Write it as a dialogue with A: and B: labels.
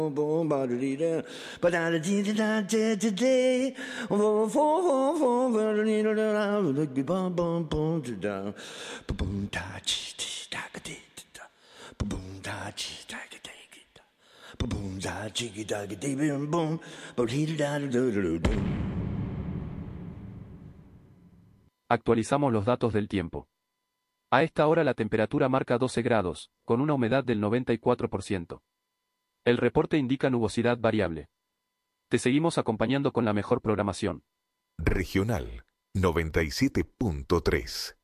A: Actualizamos los datos del tiempo. A esta hora la temperatura marca 12 grados, con una humedad del 94%. El reporte indica nubosidad variable. Te seguimos acompañando con la mejor programación.
B: Regional 97.3